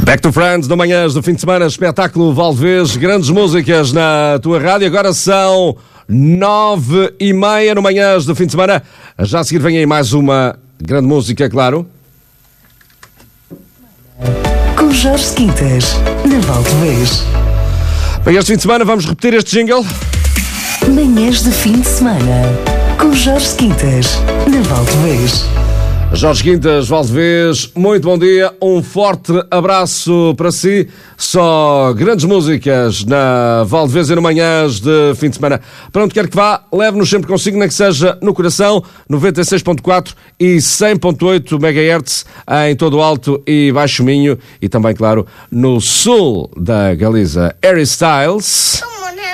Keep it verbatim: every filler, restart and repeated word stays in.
Back to Friends, no Manhãs do fim de semana, espetáculo Valdevez, grandes músicas na tua rádio. Agora são nove e meia no Manhãs do fim de semana. Já a seguir vem aí mais uma grande música, claro. Com Jorge Quintas, na Valdevez. Bem, este fim de semana vamos repetir este jingle. Manhãs de fim de semana, com Jorge Quintas, na Valdevez. Jorge Quintas, Valdevez, muito bom dia, um forte abraço para si. Só grandes músicas na Valdevez e no Manhãs de fim de semana. Para onde quer que vá, leve-nos sempre consigo, nem que seja no coração, noventa e seis ponto quatro e cem ponto oito megahertz em todo o Alto e Baixo Minho e também, claro, no sul da Galiza. Harry Styles.